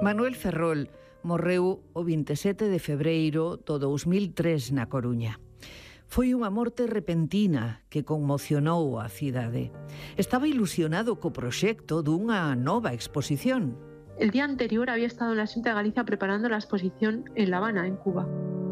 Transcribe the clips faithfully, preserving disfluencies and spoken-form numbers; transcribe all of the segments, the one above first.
Manuel Ferrol morreu o vinte e sete de febreiro do dous mil tres na Coruña. Foi unha morte repentina que conmocionou a cidade. Estaba ilusionado co proxecto dunha nova exposición. El día anterior había estado en la Xunta de Galicia preparando la exposición en La Habana, en Cuba.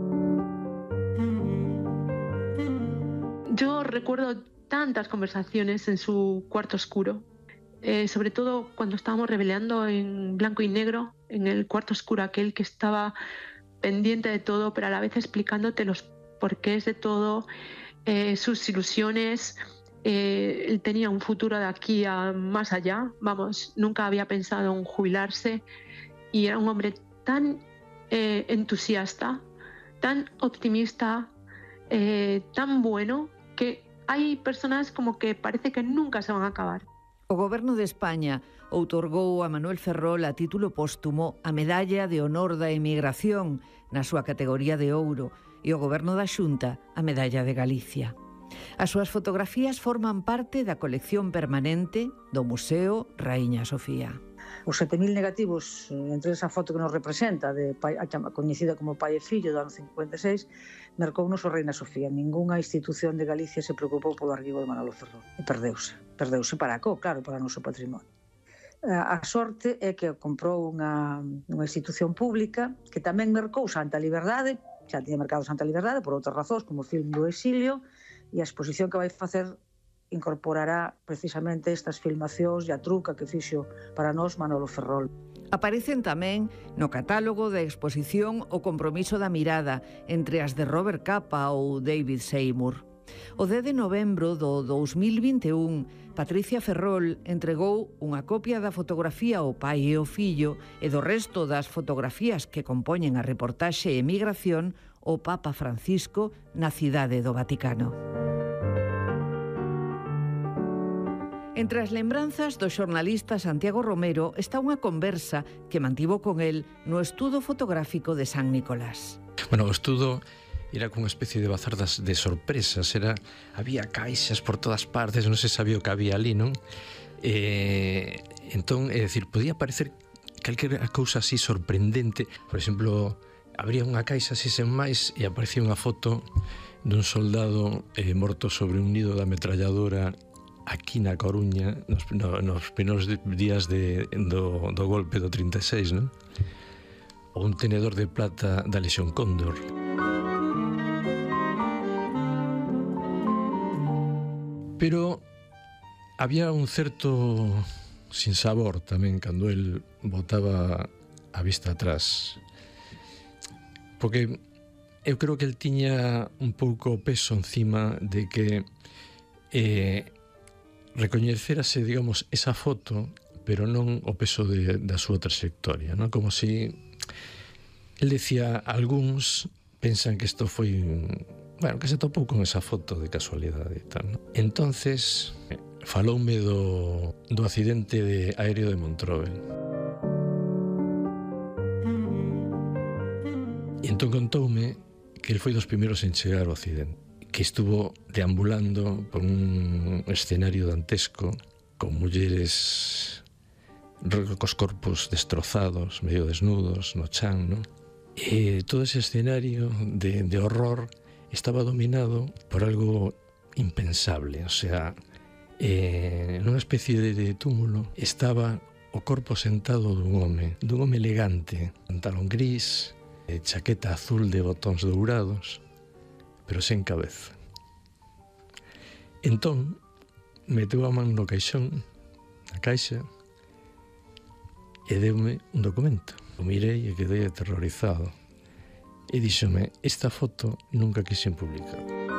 Yo recuerdo tantas conversaciones en su cuarto oscuro, eh, sobre todo cuando estábamos reveleando en blanco y negro, en el cuarto oscuro aquel que estaba pendiente de todo, pero a la vez explicándote los porqués de todo, eh, sus ilusiones. Eh, él tenía un futuro de aquí a más allá, vamos, nunca había pensado en jubilarse y era un hombre tan eh, entusiasta, tan optimista, eh, tan bueno, que hay personas como que parece que nunca se van a acabar. O Goberno de España outorgou a Manuel Ferrol a título póstumo a Medalla de Honor da Emigración na súa categoría de ouro e o Goberno da Xunta a Medalla de Galicia. As súas fotografías forman parte da colección permanente do Museo Raíña Sofía. Os sete mil negativos, entre esa foto que nos representa, de pai, a coñecida como Pai e Fillo do ano cincuenta e seis, marcounos o Reina Sofía. Ningunha institución de Galicia se preocupou polo arquivo de Manolo Ferrol. E perdeuse. Perdeuse para co, claro, para o noso patrimonio. A sorte é que comprou unha, unha institución pública que tamén mercou Santa Liberdade, xa tiña mercado Santa Liberdade por outras razóns, como o film do exilio, e a exposición que vai facer incorporará precisamente estas filmacións e a truca que fixo para nós Manolo Ferrol. Aparecen tamén no catálogo da exposición O compromiso da mirada entre as de Robert Capa ou David Seymour. O dez de novembro do dous mil vinte e un, Patricia Ferrol entregou unha copia da fotografía ao pai e ao fillo e do resto das fotografías que compoñen a reportaxe Emigración ao Papa Francisco na cidade do Vaticano. Entre as lembranzas do xornalista Santiago Romero está unha conversa que mantivo con el no estudo fotográfico de San Nicolás. Bueno, o estudo era unha especie de bazar das, de sorpresas, era, había caixas por todas partes, non se sabía o que había ali, non? E, entón, é dicir, podía parecer calquera cousa así sorprendente. Por exemplo, abría unha caixa así sen máis e aparecía unha foto dun soldado eh, morto sobre un nido da metralladora aquí na Coruña nos, no, nos primeiros días de, do, do golpe do trinta e seis, non? Ou un tenedor de plata da Lexión Cóndor. Pero había un certo sinsabor tamén cando el botaba a vista atrás, porque eu creo que el tiña un pouco peso encima de que eh, recoñecerase, digamos, esa foto, pero non o peso de, da súa trayectoria, non? Como si el decía, algúns pensan que isto foi, bueno, que se topou con esa foto de casualidade e tal, non? Entonces faloume do, do accidente de aéreo de Montrovel. E entón contoume que el foi dos primeiros en chegar ao accidente, que estuvo deambulando por un escenario dantesco con mulleres cos corpos destrozados, medio desnudos, no chan, non? E todo ese escenario de, de horror estaba dominado por algo impensable, o sea, eh, nunha especie de, de túmulo estaba o corpo sentado dun home, dun home elegante, pantalón gris, eh, chaqueta azul de botóns dourados, pero sen cabeza. Entón, meteu a man no caixón, na caixa, e deume un documento. O mirei e quedei aterrorizado. E díxome, esta foto nunca quixen publicar.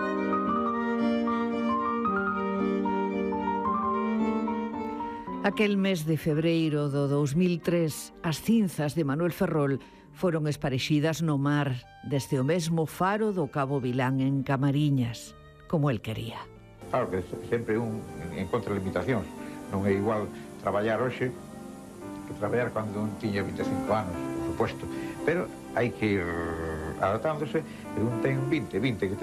Aquel mes de febreiro do dous mil tres, as cinzas de Manuel Ferrol foron esparexidas no mar desde o mesmo faro do Cabo Vilán en Camariñas, como el quería. Claro que sempre un encontra limitacións. Non é igual traballar hoxe que traballar cando un tiña vinte e cinco anos, por suposto. Pero hai que ir adaptándose, e un ten vinte, vinte, que